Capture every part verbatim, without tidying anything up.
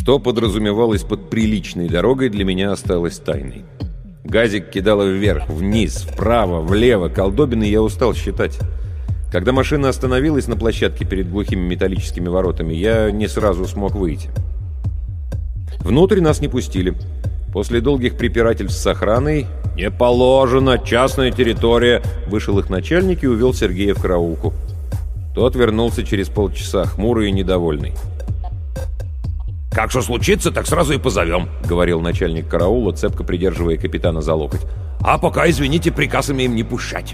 Что подразумевалось под приличной дорогой, для меня осталось тайной. Газик кидало вверх, вниз, вправо, влево. Колдобины я устал считать. Когда машина остановилась на площадке перед глухими металлическими воротами, я не сразу смог выйти. Внутрь нас не пустили. После долгих препирательств с охраной «Не положено, частная территория», вышел их начальник и увел Сергея в караулку. Тот вернулся через полчаса, хмурый и недовольный. «Как что случится, так сразу и позовем», — говорил начальник караула, цепко придерживая капитана за локоть. «А пока, извините, приказ имеем не пущать».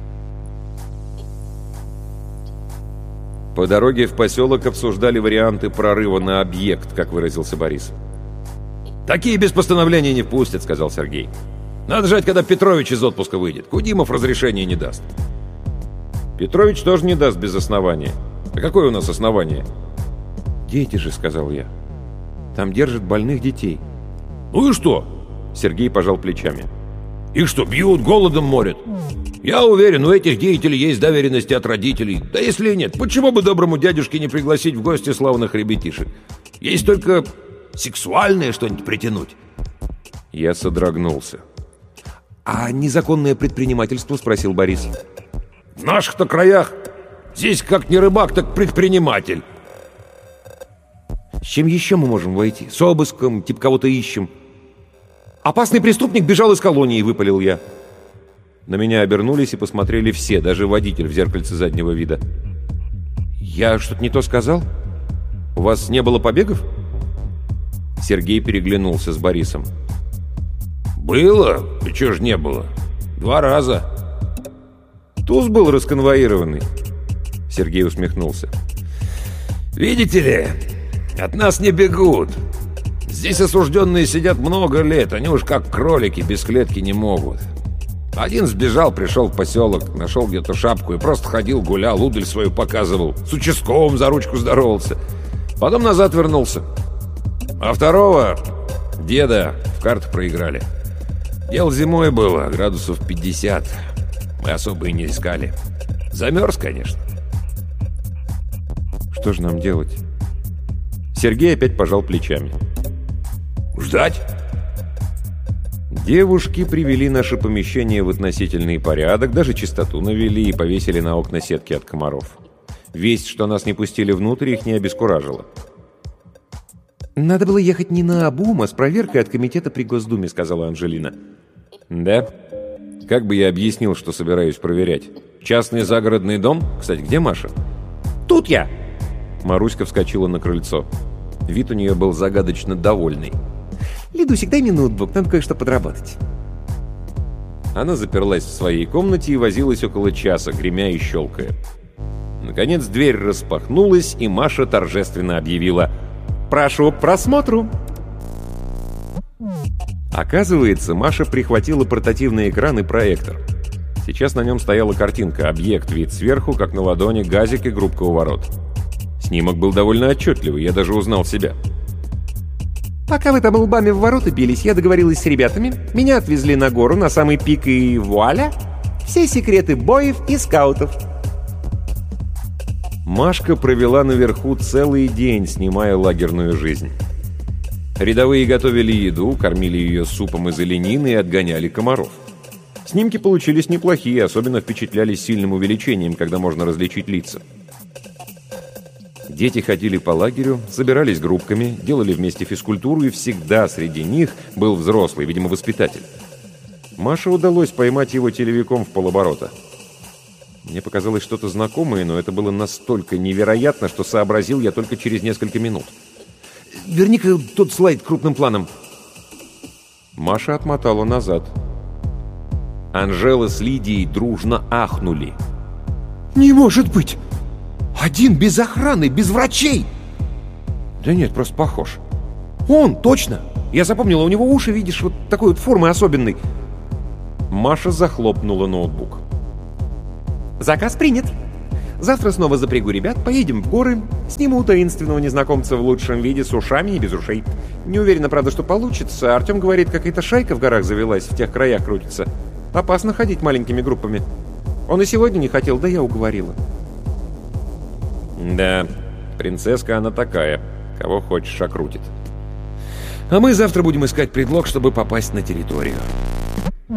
По дороге в поселок обсуждали варианты прорыва на объект, как выразился Борис. «Такие без постановления не впустят», — сказал Сергей. «Надо ждать, когда Петрович из отпуска выйдет. Кудимов разрешения не даст». «Петрович тоже не даст без основания». «А какое у нас основание?» «Дети же», — сказал я. «Там держат больных детей». «Ну и что?» — Сергей пожал плечами. «Их что, бьют, голодом морят? Я уверен, у этих деятелей есть доверенности от родителей. Да если и нет, почему бы доброму дядюшке не пригласить в гости славных ребятишек? Есть только сексуальное что-нибудь притянуть». Я содрогнулся. «А незаконное предпринимательство?» — спросил Борис. «В наших-то краях здесь как не рыбак, так предприниматель». «С чем еще мы можем войти? С обыском, типа кого-то ищем». «Опасный преступник бежал из колонии», — выпалил я. На меня обернулись и посмотрели все, даже водитель в зеркальце заднего вида. «Я что-то не то сказал? У вас не было побегов?» Сергей переглянулся с Борисом. «Было? И чего ж не было? Два раза». «Туз был расконвоированный». Сергей усмехнулся. «Видите ли, от нас не бегут. Здесь осужденные сидят много лет, они уж как кролики, без клетки не могут. Один сбежал, пришел в поселок, нашел где-то шапку и просто ходил, гулял, удаль свою показывал, с участковым за ручку здоровался. Потом назад вернулся. А второго, деда, в карты проиграли. Дело зимой было, градусов пятьдесят. Мы особо и не искали. Замерз, конечно». «Что же нам делать?» Сергей опять пожал плечами. «Ждать?» Девушки привели наше помещение в относительный порядок, даже чистоту навели и повесили на окна сетки от комаров. Весть, что нас не пустили внутрь, их не обескуражила. «Надо было ехать не на обум, а с проверкой от комитета при Госдуме», — сказала Анжелина. «Да? Как бы я объяснил, что собираюсь проверять? Частный загородный дом? Кстати, где Маша?» «Тут я!» Маруська вскочила на крыльцо. Вид у нее был загадочно довольный. «Лидусик, дай мне ноутбук, надо кое-что подработать». Она заперлась в своей комнате и возилась около часа, гремя и щелкая. Наконец дверь распахнулась, и Маша торжественно объявила: «Прошу к просмотру!» Оказывается, Маша прихватила портативный экран и проектор. Сейчас на нем стояла картинка, объект, вид сверху, как на ладони, газик и группка у ворот. Снимок был довольно отчетливый, я даже узнал себя. «Пока вы там лбами в ворота бились, я договорилась с ребятами. Меня отвезли на гору, на самый пик, и вуаля! Все секреты боев и скаутов». Машка провела наверху целый день, снимая лагерную жизнь. Рядовые готовили еду, кормили ее супом из оленины и отгоняли комаров. Снимки получились неплохие, особенно впечатляли сильным увеличением, когда можно различить лица. Дети ходили по лагерю, собирались группками, делали вместе физкультуру, и всегда среди них был взрослый, видимо, воспитатель. Маше удалось поймать его телевиком в полоборота. Мне показалось что-то знакомое, но это было настолько невероятно, что сообразил я только через несколько минут. «Верни-ка тот слайд крупным планом». Маша отмотала назад. Анжела с Лидией дружно ахнули. «Не может быть! Один без охраны, без врачей!» «Да нет, просто похож». «Он, точно! Я запомнила, у него уши, видишь, вот такой вот формы особенной». Маша захлопнула ноутбук. «Заказ принят. Завтра снова запрягу ребят, поедем в горы, сниму таинственного незнакомца в лучшем виде с ушами и без ушей. Не уверена, правда, что получится. Артем говорит, какая-то шайка в горах завелась, в тех краях крутится. Опасно ходить маленькими группами. Он и сегодня не хотел, да я уговорила». «Да, принцесска она такая, кого хочешь окрутит». А мы завтра будем искать предлог, чтобы попасть на территорию.